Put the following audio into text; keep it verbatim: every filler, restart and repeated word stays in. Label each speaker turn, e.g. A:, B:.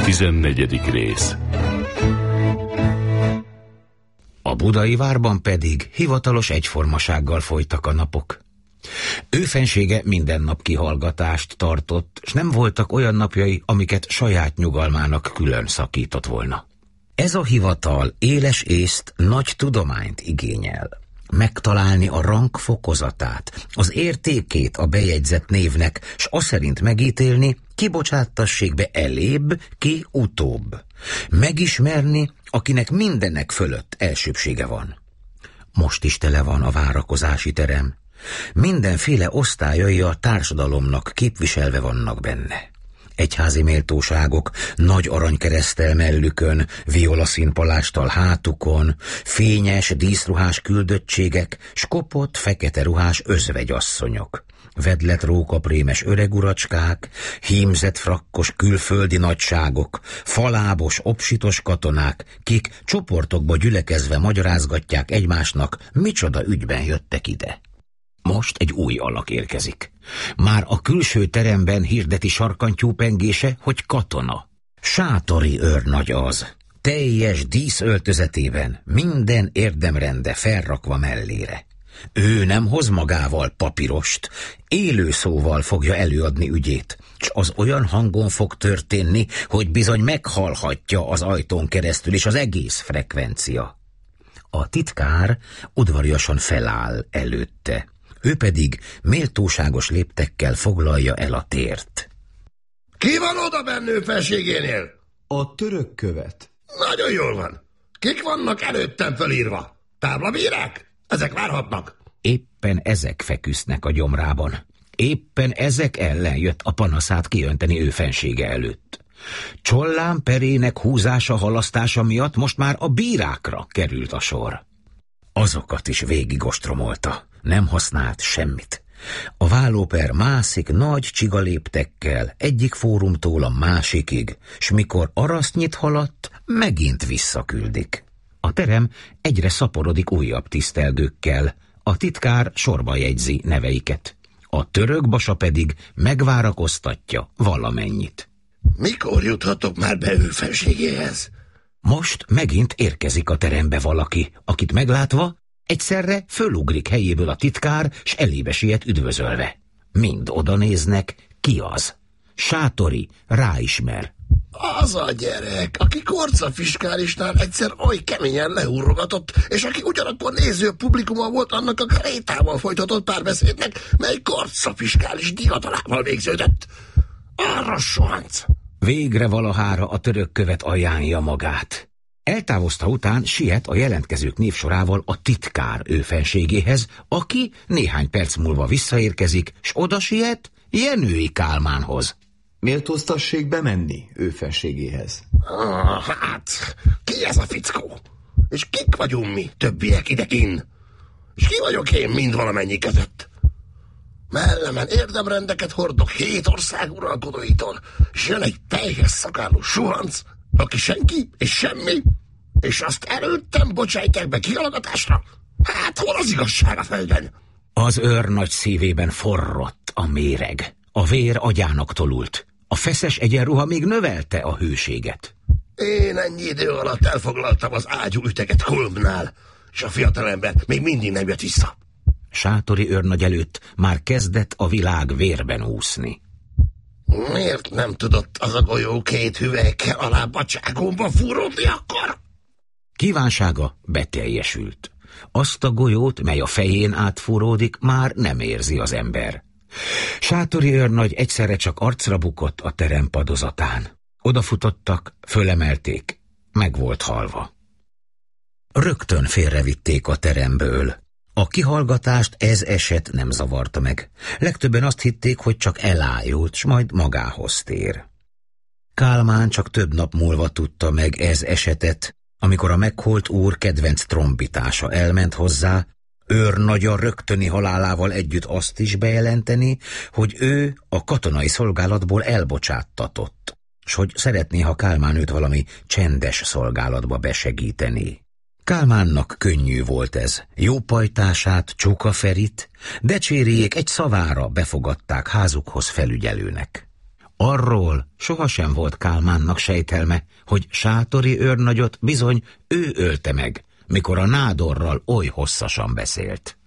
A: Tizennegyedik rész.
B: A budai várban pedig hivatalos egyformasággal folytak a napok. Ő fensége minden nap kihallgatást tartott, s nem voltak olyan napjai, amiket saját nyugalmának külön szakított volna. Ez a hivatal éles észt nagy tudományt igényel. Megtalálni a rang fokozatát, az értékét a bejegyzett névnek, s azt szerint megítélni, ki bocsáttassék be elébb, ki utóbb. Megismerni, akinek mindennek fölött elsőbbsége van. Most is tele van a várakozási terem. Mindenféle osztályai a társadalomnak képviselve vannak benne. Egyházi méltóságok nagy aranykereszttel mellükön, violaszínpalástal hátukon, fényes, díszruhás küldöttségek, s kopott, fekete ruhás özvegyasszonyok, vedlet rókaprémes öreguracskák, hímzett frakkos külföldi nagyságok, falábos, obsitos katonák, kik csoportokba gyülekezve magyarázgatják egymásnak, micsoda ügyben jöttek ide. Most egy új alak érkezik. Már a külső teremben hirdeti sarkantyú pengése, hogy katona. Sátori őrnagy az, teljes díszöltözetében, minden érdemrende felrakva mellére. Ő nem hoz magával papírost, élő szóval fogja előadni ügyét, s az olyan hangon fog történni, hogy bizony meghallhatja az ajtón keresztül is az egész frekvencia. A titkár udvariasan feláll előtte. Ő pedig méltóságos léptekkel foglalja el a tért.
C: Ki van oda bennő felségénél?
D: A török követ.
C: Nagyon jól van. Kik vannak előttem fölírva? Táblabírák? Ezek várhatnak.
B: Éppen ezek feküsznek a gyomrában. Éppen ezek ellen jött a panaszát kiönteni ő fensége előtt. Csollán perének húzása, halasztása miatt most már a bírákra került a sor. Azokat is végigostromolta. Nem használt semmit. A vállóper mászik nagy csigaléptekkel egyik fórumtól a másikig, s mikor arasznyit haladt, megint visszaküldik. A terem egyre szaporodik újabb tisztelgőkkel, a titkár sorba jegyzi neveiket. A török basa pedig megvárakoztatja valamennyit.
C: Mikor juthatok már be ő felségéhez?
B: Most megint érkezik a terembe valaki, akit meglátva egyszerre fölugrik helyéből a titkár, s elébe siet üdvözölve. Mind oda néznek, ki az. Sátori ráismer.
C: Az a gyerek, aki Korca fiskálisnál egyszer oly keményen leurrogatott, és aki ugyanakkor néző publikuma volt annak a Krétával folytatott párbeszédnek, mely Korca fiskális divatalával végződött. Arra sohanc!
B: Végre valahára a török követ ajánlja magát. Eltávozta után siet a jelentkezők névsorával a titkár ő fenségéhez, aki néhány perc múlva visszaérkezik, s oda siet Jenői Kálmánhoz.
D: Méltóztassék bemenni ő fenségéhez.
C: Ah, hát, ki ez a fickó? És kik vagyunk mi, többiek idekinn? És ki vagyok én mind valamennyi között? Mellemen érdemrendeket hordok hét ország uralkodóitól, és jön egy teljes szakálú suhanc, aki senki és semmi, és azt előttem bocsájtják be kihallgatásra? Hát hol az igazság a földben?
B: Az őrnagy szívében forrott a méreg. A vér agyának tolult. A feszes egyenruha még növelte a hőséget.
C: Én ennyi idő alatt elfoglaltam az ágyú üteket Kulmnál, és a fiatalember még mindig nem jött vissza.
B: Sátori őrnagy előtt már kezdett a világ vérben úszni.
C: Miért nem tudott az a golyó két hüvelykkel alá bacságomba fúródni akkor?
B: Kívánsága beteljesült. Azt a golyót, mely a fején átfúródik, már nem érzi az ember. Sátori őrnagy egyszerre csak arcra bukott a terem padozatán. Odafutottak, fölemelték, meg volt halva. Rögtön félrevitték a teremből. A kihallgatást ez eset nem zavarta meg. Legtöbben azt hitték, hogy csak elájult, s majd magához tér. Kálmán csak több nap múlva tudta meg ez esetet, amikor a meghalt úr kedvenc trombitása elment hozzá, őrnagya rögtöni halálával együtt azt is bejelenteni, hogy ő a katonai szolgálatból elbocsáttatott, s hogy szeretné, ha Kálmán őt valami csendes szolgálatba besegíteni. Kálmánnak könnyű volt ez. Jó pajtását, Csukaferit, Becsériék egy szavára befogadták házukhoz felügyelőnek. Arról Sohasem volt Kálmánnak sejtelme, hogy sátori őrnagyot bizony ő ölte meg, mikor a nádorral oly hosszasan beszélt.